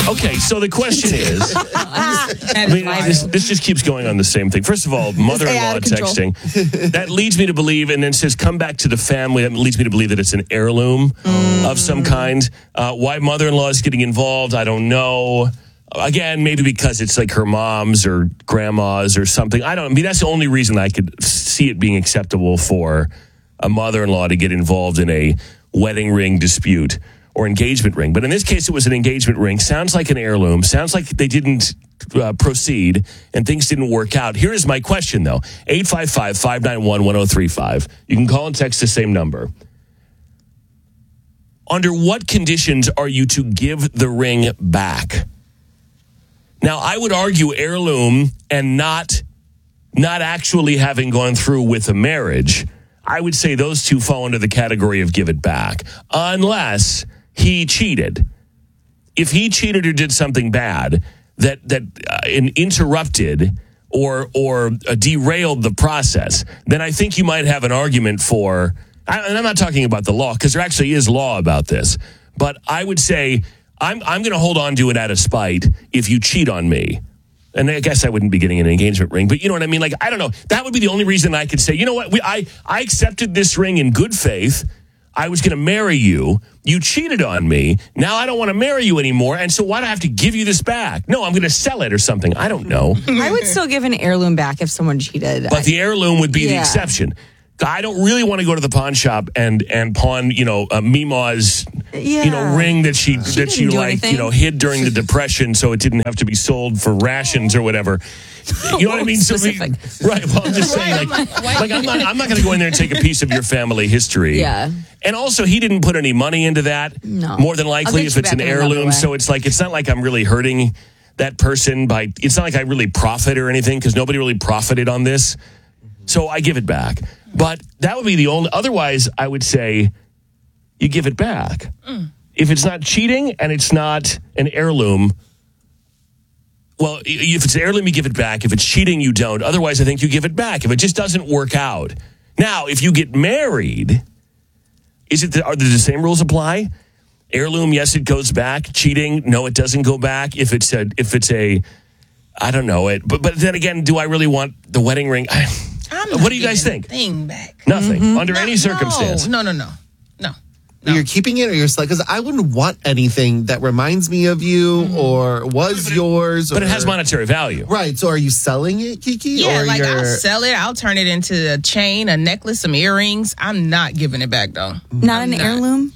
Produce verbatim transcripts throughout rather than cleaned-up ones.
Okay, so the question is, I mean, this, this just keeps going on the same thing. First of all, mother-in-law texting. That leads me to believe, and then says, come back to the family. That leads me to believe that it's an heirloom mm. of some kind. Uh, why mother-in-law is getting involved, I don't know. Again, maybe because it's like her mom's or grandma's or something. I don't I mean, that's the only reason I could see it being acceptable for a mother-in-law to get involved in a wedding ring dispute or engagement ring. But in this case, it was an engagement ring. Sounds like an heirloom. Sounds like they didn't uh, proceed and things didn't work out. Here is my question, though. eight five five, five nine one, one oh three five. You can call and text the same number. Under what conditions are you to give the ring back? Now, I would argue heirloom and not not actually having gone through with a marriage. I would say those two fall into the category of give it back, unless he cheated. If he cheated or did something bad that that uh, interrupted or or uh, derailed the process, then I think you might have an argument for. I, and I'm not talking about the law because there actually is law about this, but I would say. I'm I'm going to hold on to it out of spite if you cheat on me. And I guess I wouldn't be getting an engagement ring, but you know what I mean? Like, I don't know. That would be the only reason I could say, you know what? We, I, I accepted this ring in good faith. I was going to marry you. You cheated on me. Now I don't want to marry you anymore. And so why do I have to give you this back? No, I'm going to sell it or something. I don't know. I would still give an heirloom back if someone cheated. But the heirloom would be yeah. the exception. I don't really want to go to the pawn shop and and pawn, you know, uh, Mima's, yeah. you know, ring that she, she that she like, anything. you know, hid during the Depression, so it didn't have to be sold for rations or whatever. You know what I mean? So we, right. Well, I'm just saying, like, like I'm not, I'm not going to go in there and take a piece of your family history. Yeah. And also, he didn't put any money into that. No. More than likely, if it's an heirloom, so it's like it's not like I'm really hurting that person by. It's not like I really profit or anything because nobody really profited on this. So I give it back. But that would be the only, otherwise I would say you give it back. Mm. If it's not cheating and it's not an heirloom, well, if it's an heirloom, you give it back. If it's cheating, you don't. Otherwise, I think you give it back. If it just doesn't work out. Now, if you get married, is it the, are the same rules apply? Heirloom, yes, it goes back. Cheating, no, it doesn't go back. If it's a, if it's a, I don't know it. But but then again, do I really want the wedding ring? I, what do you guys think? Thing back. Nothing. Mm-hmm. Under no, any circumstance. No, no, no, no. no. You're keeping it or you're like, because I wouldn't want anything that reminds me of you mm-hmm. or was but yours. It, but or, it has monetary value. Right. So are you selling it, Kiki? Yeah, or like you're... I'll sell it. I'll turn it into a chain, a necklace, some earrings. I'm not giving it back, though. Not I'm an not. heirloom?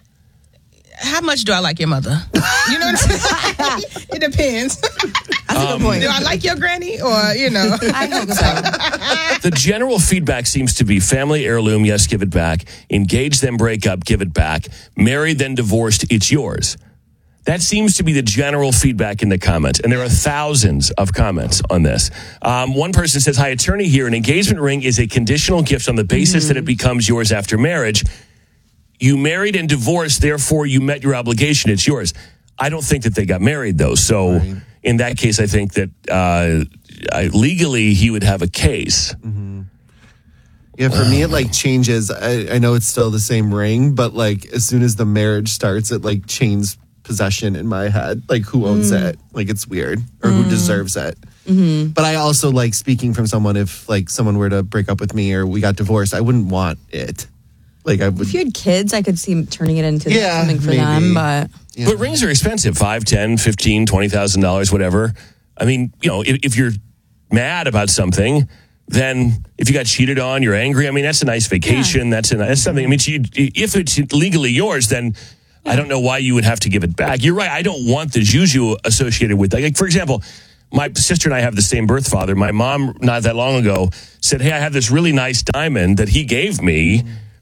How much do I like your mother? You know what I'm saying? It depends. That's a good point. Do I like your granny or, you know? I hope so. The general feedback seems to be family heirloom, yes, give it back. Engaged, then break up, give it back. Married, then divorced, it's yours. That seems to be the general feedback in the comments. And there are thousands of comments on this. Um, one person says, hi, attorney here. An engagement ring is a conditional gift on the basis mm-hmm. that it becomes yours after marriage. You married and divorced, therefore you met your obligation. It's yours. I don't think that they got married, though. So right. in that case, I think that uh, I, legally he would have a case. Mm-hmm. Yeah, for me, it like changes. I, I know it's still the same ring, but like as soon as the marriage starts, it like changes possession in my head. Like who owns mm. it? Like it's weird, or mm. who deserves it. Mm-hmm. But I also like speaking from someone. If like someone were to break up with me or we got divorced, I wouldn't want it. Like I would. If you had kids, I could see turning it into yeah, something for maybe. them. But yeah. but rings are expensive: five, ten, fifteen, twenty thousand dollars, whatever. I mean, you know, if, if you're mad about something, then if you got cheated on, you're angry. I mean, that's a nice vacation. Yeah. That's a that's something. I mean, you, if it's legally yours, then yeah. I don't know why you would have to give it back. You're right. I don't want the juju associated with that. Like, for example, my sister and I have the same birth father. My mom, not that long ago, said, "Hey, I have this really nice diamond that he gave me."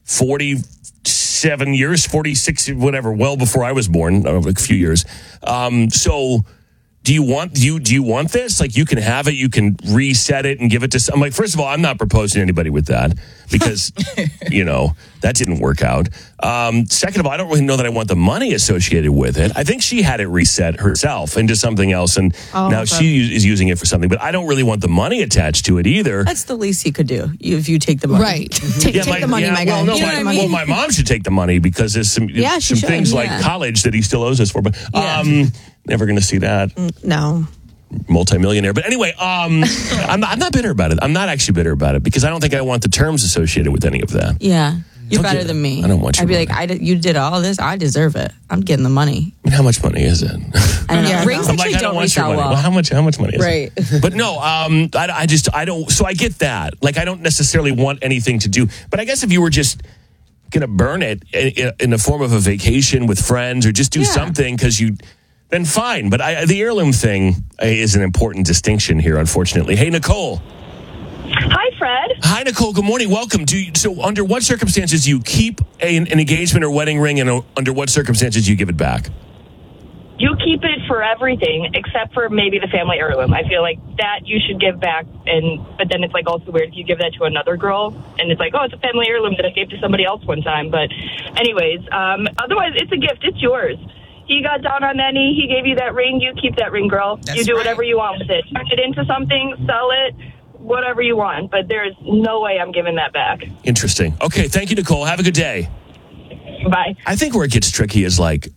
forty-seven years, forty-six, whatever, well before I was born, uh, like a few years. Um, so do you want do you do you want this? Like you can have it, you can reset it and give it to some. I'm like, first of all, I'm not proposing to anybody with that because, you know, that didn't work out. Um, second of all, I don't really know that I want the money associated with it. I think she had it reset herself into something else, and oh, now okay. she is using it for something. But I don't really want the money attached to it either. That's the least you could do if you take the money. Right. Mm-hmm. Take, yeah, take my, the money, yeah, my well, guy. no, You know my, what I mean? well, my mom should take the money because there's some, yeah, some should, things yeah. like college that he still owes us for. But yeah. um, Never going to see that. No. Multimillionaire. But anyway, um, I'm, not, I'm not bitter about it. I'm not actually bitter about it because I don't think I want the terms associated with any of that. Yeah. You're Don't better get- than me. I don't want your I'd be money. like, I did, you did all this. I deserve it. I'm getting the money. I mean, how much money is it? I don't know. Yeah, Rings no. I'm like, actually I don't don't want your resell money. well. Well, how much? How much money is Right. it? But no, um, I, I just I don't. So I get that. Like, I don't necessarily want anything to do. But I guess if you were just gonna burn it in, in the form of a vacation with friends or just do Yeah. something because you, then fine. But I, the heirloom thing is an important distinction here, unfortunately. Hey, Nicole. Hi, Fred. Hi, Nicole. Good morning. Welcome. Do you, so, under what circumstances do you keep a, an engagement or wedding ring, and uh, under what circumstances do you give it back? You keep it for everything except for maybe the family heirloom. I feel like that you should give back, and but then it's like also weird if you give that to another girl, and it's like, oh, it's a family heirloom that I gave to somebody else one time. But anyways, um, otherwise, it's a gift. It's yours. He got down on that knee. He gave you that ring. You keep that ring, girl. That's you do right. whatever you want with it. Turn it into something, sell it, whatever you want. But there's no way I'm giving that back. Interesting. Okay. Thank you, Nicole. Have a good day. Bye. I think where it gets tricky is like,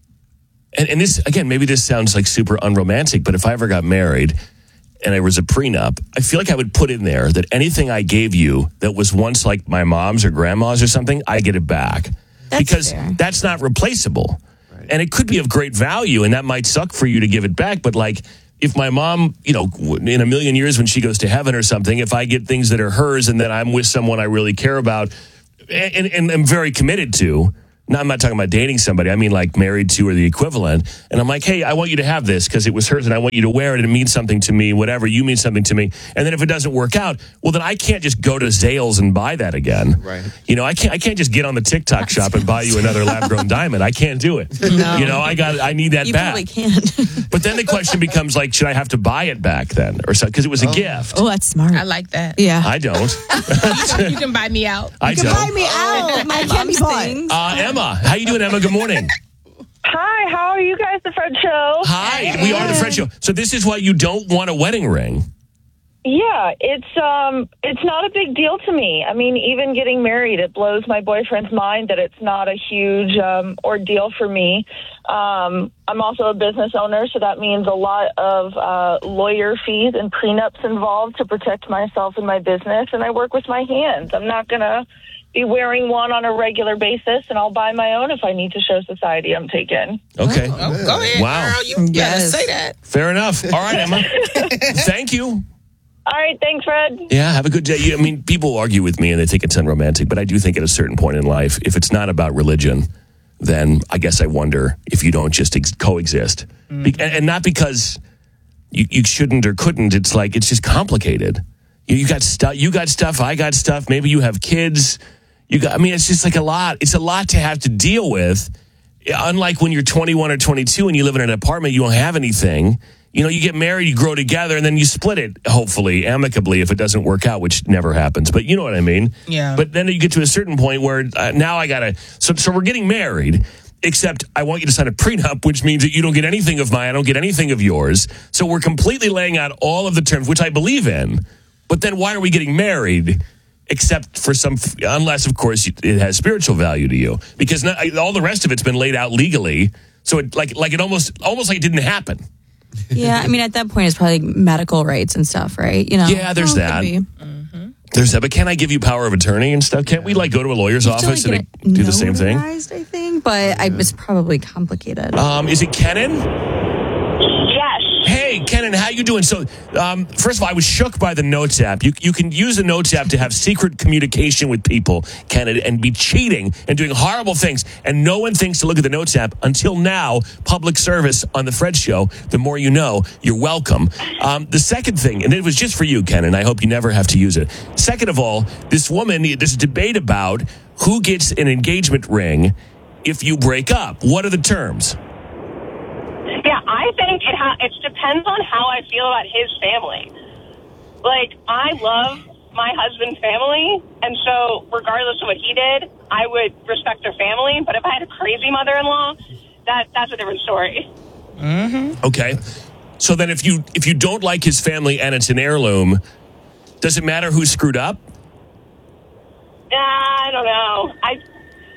and, and this, again, maybe this sounds like super unromantic, but if I ever got married and it was a prenup, I feel like I would put in there that anything I gave you that was once like my mom's or grandma's or something, I get it back. That's because fair. that's not replaceable. And it could be of great value, and that might suck for you to give it back. But like, if my mom, you know, in a million years when she goes to heaven or something, if I get things that are hers and that I'm with someone I really care about and, and, and I'm very committed to, now I'm not talking about dating somebody, I mean like married to or the equivalent, and I'm like, hey, I want you to have this because it was hers and I want you to wear it and it means something to me, whatever, you mean something to me. And then if it doesn't work out, well, then I can't just go to Zales and buy that again. Right. You know, I can't I can't just get on the TikTok shop and buy you another lab-grown diamond. I can't do it. No. You know, I got I need that You back. probably can't. But then the question becomes like, should I have to buy it back then, or so? Because it was a gift. Oh, that's smart. I like that. Yeah. I don't. You can buy me out. I you can buy don't. me out. My candy things. Uh, Emma, how you doing, Emma? Good morning. Hi, how are you guys, the Fred Show? Hi, we are the Fred Show. So this is why you don't want a wedding ring. Yeah, it's um, it's not a big deal to me. I mean, even getting married, it blows my boyfriend's mind that it's not a huge um, ordeal for me. Um, I'm also a business owner, so that means a lot of uh, lawyer fees and prenups involved to protect myself and my business. And I work with my hands. I'm not gonna be wearing one on a regular basis, and I'll buy my own if I need to show society I'm taken. Okay. Oh, go ahead, Wow. girl. You better Yes. say that. Fair enough. All right, Emma. Thank you. All right, thanks, Fred. Yeah, have a good day. You- I mean, people argue with me and they think it's unromantic, but I do think at a certain point in life, if it's not about religion, then I guess I wonder if you don't just ex- coexist. Be- and, and not because you, you shouldn't or couldn't. It's like, it's just complicated. You, you got stuff, you got stuff, I got stuff. Maybe you have kids. You got, I mean, it's just like a lot. It's a lot to have to deal with. Unlike when you're twenty-one or twenty-two and you live in an apartment, you don't have anything. You know, you get married, you grow together, and then you split it, hopefully, amicably, if it doesn't work out, which never happens. But you know what I mean? Yeah. But then you get to a certain point where uh, now I got to, so, so we're getting married, except I want you to sign a prenup, which means that you don't get anything of mine, I don't get anything of yours. So we're completely laying out all of the terms, which I believe in. But then why are we getting married? Except for some, unless, of course, it has spiritual value to you. Because not, all the rest of it's been laid out legally. So it, like, like it almost, almost like it didn't happen. Yeah, I mean, at that point, it's probably medical rights and stuff, right? You know. Yeah, there's Well, it that. could be. There's that, but can I give you power of attorney and stuff? Can't we like go to a lawyer's You have to, office like, and get they it do the same thing? notarized, I think, but I, it's probably complicated. Um, is it Kenan? Yes. Hey, Kenan, how you doing? So, um, first of all, I was shook by the Notes app. You you can use the Notes app to have secret communication with people, Kenan, and be cheating and doing horrible things. And no one thinks to look at the Notes app until now. Public service on the Fred Show. The more you know, you're welcome. Um, the second thing, and it was just for you, Kenan. I hope you never have to use it. Second of all, this woman, this debate about who gets an engagement ring if you break up. What are the terms? Yeah, I think it ha- it depends on how I feel about his family. Like, I love my husband's family, and so regardless of what he did, I would respect their family. But if I had a crazy mother-in-law, that that's a different story. Okay. So then if you if you don't like his family and it's an heirloom, does it matter who screwed up? Uh, I don't know. I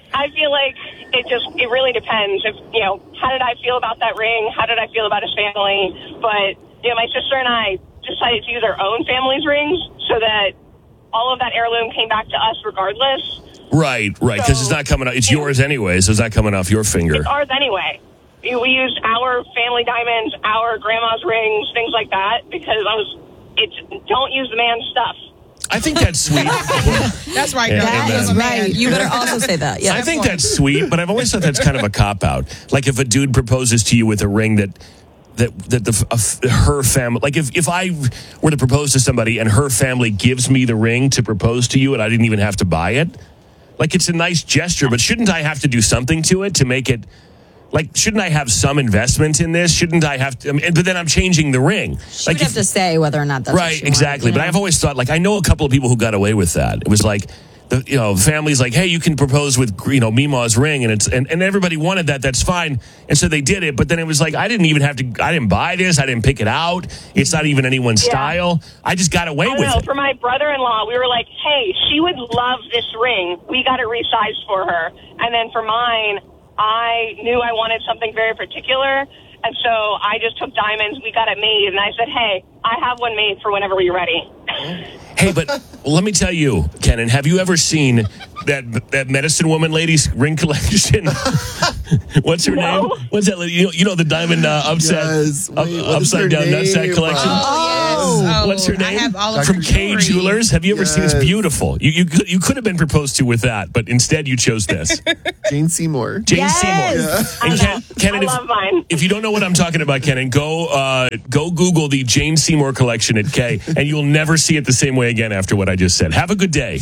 I feel like it just, it really depends. If, you know, how did I feel about that ring? How did I feel about his family? But, you know, my sister and I decided to use our own family's rings so that all of that heirloom came back to us regardless. Right, right, because So- it's not coming off. It's yours anyway, so it's not coming off your finger. It's ours anyway. We we used our family diamonds, our grandma's rings, things like that, because I was, it's, don't use the man's stuff. I think that's sweet. That's right. Yeah, girl. That amen. is right. You better also say that. Yeah. I think that's sweet, but I've always thought that's kind of a cop out. Like if a dude proposes to you with a ring that that that the uh, her family, like if if I were to propose to somebody and her family gives me the ring to propose to you and I didn't even have to buy it, like it's a nice gesture, but shouldn't I have to do something to it to make it? Like, shouldn't I have some investment in this? Shouldn't I have to? I mean, but then I'm changing the ring. She Like would have to say whether or not that's what right, she exactly. wanted, you But know? I've always thought, like, I know a couple of people who got away with that. It was like, the you know, families like, hey, you can propose with you know Mima's ring, and it's and, and everybody wanted that. That's fine, and so they did it. But then it was like, I didn't even have to. I didn't buy this. I didn't pick it out. It's not even anyone's Yeah. style. I just got away I don't with know. it. For my brother-in-law, we were like, hey, she would love this ring. We got it resized for her. And then for mine, I knew I wanted something very particular. And so I just took diamonds. We got it made. And I said, hey, I have one made for whenever you're ready. Hey, but let me tell you, Kenan, have you ever seen that that medicine woman lady's ring collection? What's her No. name? What's that? lady? You know, you know the diamond uh, upset, Yes. Wait, up- what is upside her down nutsack name? collection. Oh, yes. What's her I name? have all of From her K jewelry. Jewelers. Have you ever seen? It's Yes. beautiful. You you could, you could have been proposed to with that, but instead you chose this. Jane Seymour. Jane Yes. Seymour. And I Ken, know. Kenan, I if, love mine. if you don't know what I'm talking about, Kenan, go uh, go Google the Jane Seymour collection at K, and you'll never see it the same way again after what I just said. Have a good day.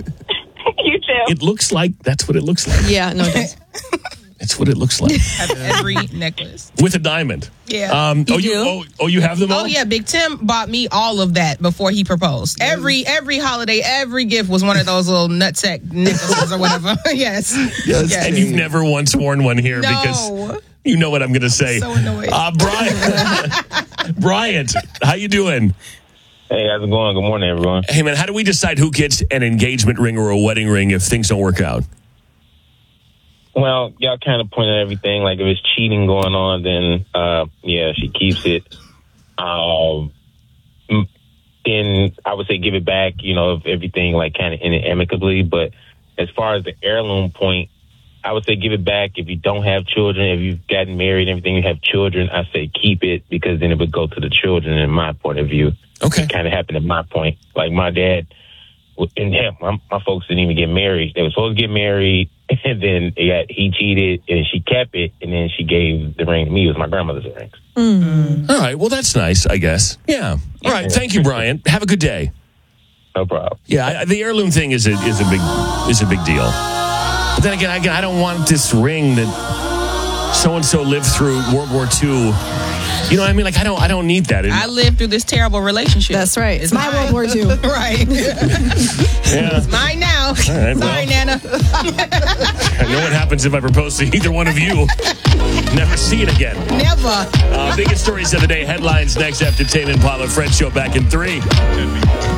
You too. It looks like that's what it looks like. Yeah, no, it does. That's what it looks like Have every necklace. with a diamond. Yeah. Um, oh, You you do? oh, oh you have them all. Oh yeah, Big Tim bought me all of that before he proposed. Every every holiday, every gift was one of those little nutsack necklaces or whatever. yes. Yes. Yes. And you've never once worn one here No. because you know what I'm going to say. So annoyed. Uh, Brian, Bryant, how you doing? Hey, how's it going? Good morning, everyone. Hey man, how do we decide who gets an engagement ring or a wedding ring if things don't work out? Well, y'all kind of pointed at everything. Like, if it's cheating going on, then, uh, yeah, she keeps it. Um, mm, then I would say give it back, you know, if everything, like, kind of ended amicably. But as far as the heirloom point, I would say give it back. If you don't have children, if you've gotten married and everything, you have children, I say keep it, because then it would go to the children, in my point of view. Okay. It kind of happened at my point. Like, my dad, and him, my, my folks didn't even get married. They were supposed to get married, and then it got, he cheated, and she kept it, and then she gave the ring to me. It was my grandmother's ring. All right. Well, that's nice, I guess. Yeah. All right. Thank you, Brian. Have a good day. No problem. Yeah, I, the heirloom thing is a is a big is a big deal. But then again, again, I don't want this ring that so and so lived through World War Two. You know what I mean? Like I don't I don't need that. I lived through this terrible relationship. That's right. It's my mine. World War Two. right. yeah. Mine now. right, Sorry, well. Nana. I know what happens if I propose to either one of you. Never see it again. Never. Uh, biggest stories of the day. Headlines next after Tame and Paula. Fred Show back in three.